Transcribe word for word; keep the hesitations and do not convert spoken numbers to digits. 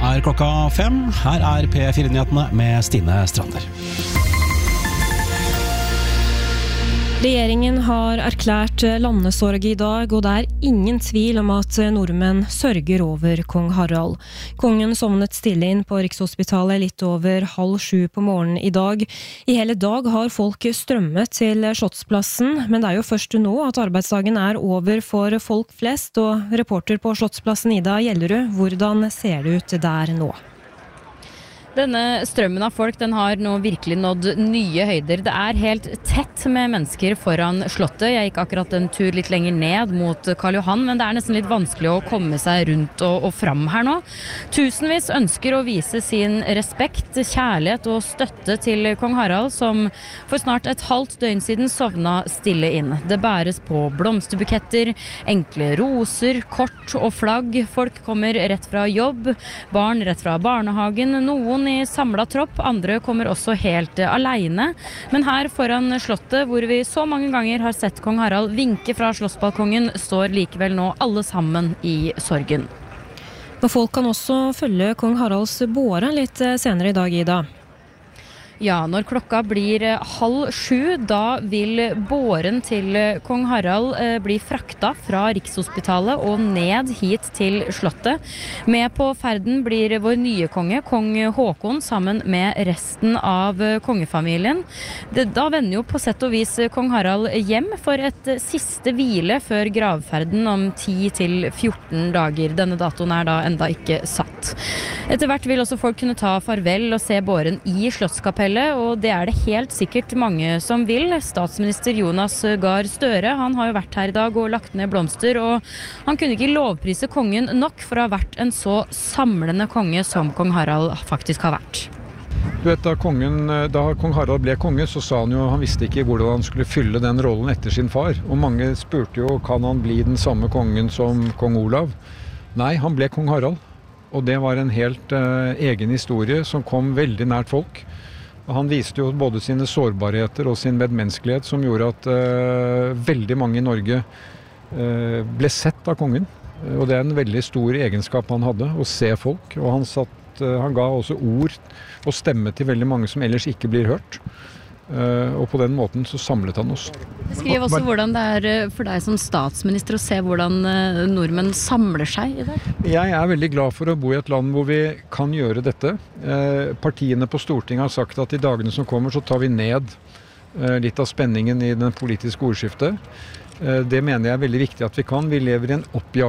er klokka fem. Her er P fire-nyhetene med Stine Strander. Regjeringen har erklært landesorg i dag, og det er ingen tvil om at nordmenn sørger over kong Harald. Kongen sovnet stille inn på Rikshospitalet litt over halv sju på morgenen i dag. I hele dag har folk strømmet til Slottsplassen, men det er jo først nå at arbeidsdagen er over for folk flest, og reporter på Slottsplassen Ida Gjellerud, hvordan ser det ut der nå? Denne strømmen av folk den har nå virkelig nådd nye høyder. Det er helt tett med mennesker foran slottet. Jeg gikk akkurat en tur litt lenger ned mot Karl Johan, men det er nesten litt vanskelig å komme seg rundt og, og fram her nå. Tusenvis ønsker å vise sin respekt, kjærlighet og støtte til kong Harald, som for snart et halvt døgn siden sovna stille inn. Det bæres på blomsterbuketter, enkle roser, kort og flagg. Folk kommer rett fra jobb, barn rett fra barnehagen, noen i samlet tropp, andre kommer også helt alene. Men her foran slottet, hvor vi så mange ganger har sett kong Harald vinke fra slottsbalkongen, står likevel nå alle sammen i sorgen. Og folk kan også følge kong Haralds båre litt senere i dag, Ida. Ja, når klokka blir halv sju, da vil båren til kong Harald eh, bli frakta fra Rikshospitalet og ned hit til slottet. Med på ferden blir vår nye konge, kong Håkon, sammen med resten av kongefamilien. Det, da vender jo på sett og vis kong Harald hjem for et siste hvile før gravferden om ti til fjorten dager. Denne datoen er da enda ikke satt. Etter hvert vil også folk kunne ta farvel og se båren i Slottskapellet, og det er det helt sikkert mange som vil. Statsminister Jonas Gahr Støre, han har jo vært her i dag og lagt ned blomster, og han kunne ikke lovprise kongen nok for å ha vært en så samlende konge som kong Harald faktisk har vært. Du vet, da, kongen, da kong Harald ble konge, så sa han jo han visste ikke hvordan han skulle fylle den rollen etter sin far. Og mange spurte jo, kan han bli den samme kongen som kong Olav? Nei, han ble kong Harald. Og det var en helt uh, egen historie som kom veldig nært folk. Han viste jo både sine sårbarheter og sin medmenneskelighet som gjorde at uh, veldig mange i Norge uh, ble sett av kongen. Og det er en veldig stor egenskap han hadde, å se folk. Og han, satt, uh, han ga også ord og stemme til veldig mange som ellers ikke blir hørt. Uh, og på den måten så samlet han oss. Beskriv også hvordan det er for deg som statsminister å se hvordan uh, nordmenn samler seg i det. Jeg er veldig glad for å bo i et land hvor vi kan gjøre dette. Uh, partiene på Stortinget har sagt at i dagene som kommer så tar vi ned uh, litt av spenningen i den politiske ordskiftet. Uh, det mener jeg er veldig viktig at vi kan. Vi lever i en oppjagende